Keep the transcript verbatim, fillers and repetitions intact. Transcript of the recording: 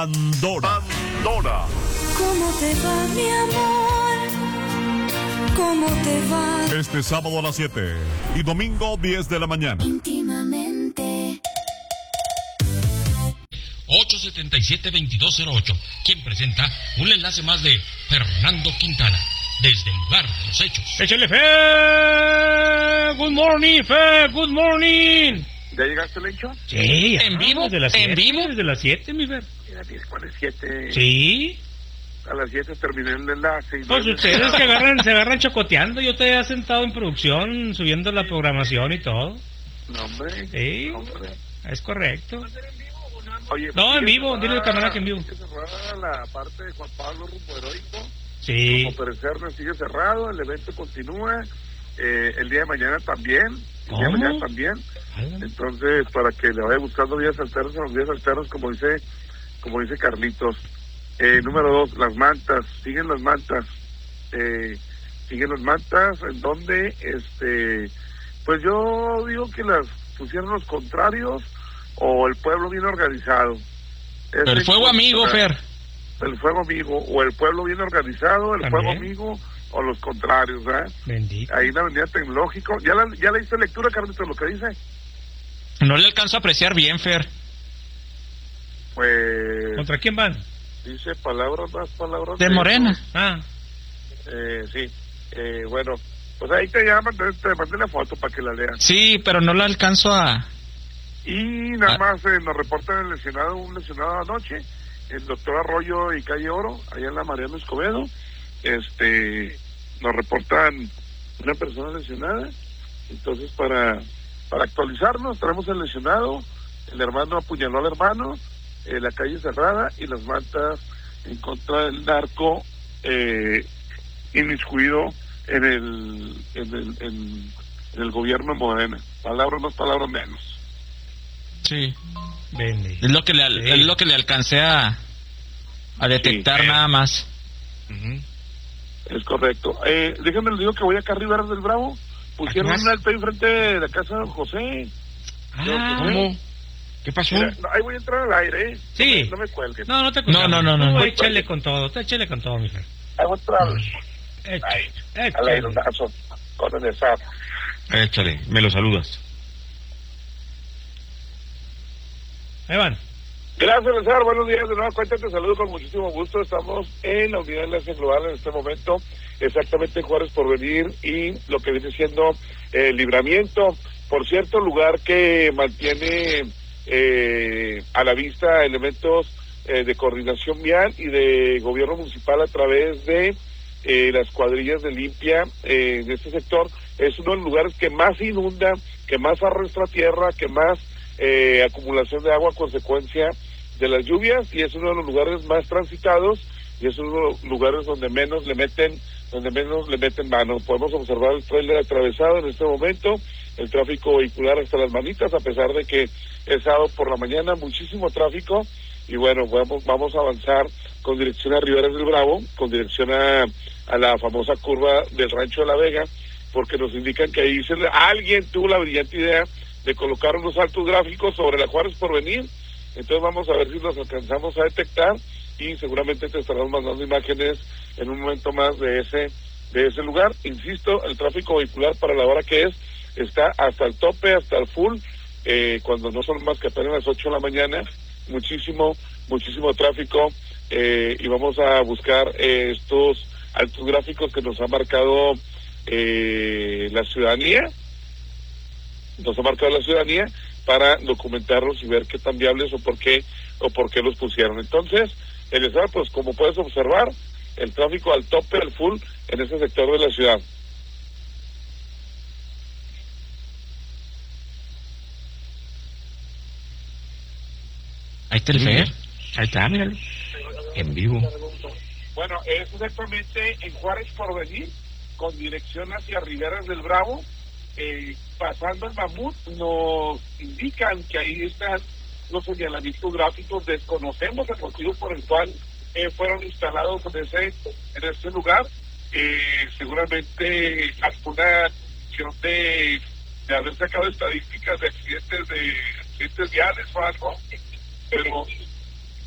Pandora. Pandora. ¿Cómo te va, mi amor? ¿Cómo te va? Este sábado a las siete y domingo diez de la mañana. Íntimamente. ocho siete siete, veintidós cero ocho. Quien presenta un enlace más de Fernando Quintana, desde el lugar de los hechos. ¡Échale, Fe! ¡Good morning, Fe! ¡Good morning! ¿Ya llegaste, Lencho? Sí, ¿En vivo? Desde las ¿En siete, vivo? Desde las siete, mi Fer. ¿Cuál es siete? Sí. A las siete terminé el enlace. Y Pues no ustedes que agarran, se agarran chocoteando. Yo te he sentado en producción, subiendo la programación y todo. No, hombre. Sí, Hombre. es correcto. Oye, No, en sigue vivo, cerrada- dile al camarada que en vivo. sigue cerrada la parte de Juan Pablo Rumbo Heroico. Sí. Como Perecerna sigue cerrado, el evento continúa. Eh, el día de mañana también. El día de ¿Cómo? mañana también. Entonces, para que le vaya buscando días alternos a los días alternos, como dice, como dice Carlitos. Eh, número dos, las mantas. Siguen las mantas. Eh, siguen las mantas, en donde, este, pues yo digo que las pusieron los contrarios o el pueblo bien organizado. Ese El fuego amigo, Fer. El fuego amigo, o el pueblo bien organizado, el También. fuego amigo, o los contrarios, ¿verdad? Bendito. Ahí en la Avenida Tecnológico. ¿Ya la, ya le hice lectura, Carlitos, lo que dice? No le alcanzo a apreciar bien, Fer. Pues ¿Contra quién van? dice palabras más, palabras De Morena. Ah, Eh, sí, eh, bueno, pues ahí te llaman, te, te mandé la foto para que la leas. Sí, pero no la alcanzo a... Y nada Ah. más eh, nos reportan el lesionado, un lesionado anoche, el doctor Arroyo y Calle Oro, allá en la Mariano Escobedo. Este, nos reportan una persona lesionada. Entonces, para, para actualizarnos, traemos el lesionado, el hermano apuñaló al hermano, eh, la calle cerrada y las mantas en contra del narco eh, inmiscuido en el, en el, en, en el gobierno de Morena. Palabras más, palabras menos. Sí. bendito. Es lo que le, al- Sí. es lo que le alcancé a, a detectar Sí. nada más. Es correcto. Eh, déjenme les digo que voy acá a Riberas del Bravo. Pusieron ¿A qué un alto ahí frente de la casa de don José. Ah, ¿Cómo? ¿Qué pasó? Mira, no, ahí voy a entrar al aire, ¿eh? Sí. No me, no me cuelguen. No, no te No, no, no, no. Tú échale con todo, tú échale con todo, mi Fer. Ahí voy a entrar Échale, ahí, al échale. aeronazo con el S A P. Échale, me lo saludas. Ahí van. Gracias, César. Buenos días. De nueva cuenta te saludo con muchísimo gusto. Estamos en la unidad de enlace global en este momento, exactamente en Juárez Porvenir y lo que viene siendo el eh, Libramiento. Por cierto, lugar que mantiene eh, a la vista elementos eh, de coordinación vial y de gobierno municipal a través de eh, las cuadrillas de limpia eh, en este sector. Es uno de los lugares que más inunda, que más arrastra tierra, que más eh, acumulación de agua a consecuencia de las lluvias, y es uno de los lugares más transitados y es uno de los lugares donde menos le meten donde menos le meten mano. Podemos observar el tráiler atravesado en este momento, el tráfico vehicular hasta las manitas, a pesar de que es sábado por la mañana, muchísimo tráfico. Y bueno, vamos, vamos a avanzar con dirección a Riberas del Bravo, con dirección a, a la famosa curva del Rancho de la Vega, porque nos indican que ahí se le, alguien tuvo la brillante idea de colocar unos altos gráficos sobre la Juárez Porvenir. Entonces vamos a ver si los alcanzamos a detectar y seguramente te estaremos mandando imágenes en un momento más de ese de ese lugar. Insisto, el tráfico vehicular para la hora que es está hasta el tope, hasta el full, eh, cuando no son más que apenas las ocho de la mañana. Muchísimo, muchísimo tráfico eh, y vamos a buscar eh, estos altos gráficos que nos ha marcado eh, la ciudadanía, nos ha marcado la ciudadanía para documentarlos y ver qué tan viables o por qué o por qué los pusieron. Entonces, el estado, pues como puedes observar, el tráfico al tope, al full, en ese sector de la ciudad. Ahí está el Fer. Ahí está, míralo. En vivo. Bueno, es exactamente en Juárez Porvenir, con dirección hacia Riberas del Bravo, eh, pasando el Mamut, nos indican que ahí están los señalamientos gráficos. Desconocemos el motivo por el cual eh, fueron instalados en ese en ese lugar. Eh, seguramente alguna acción de, de haber sacado estadísticas de accidentes de accidentes viales o algo, pero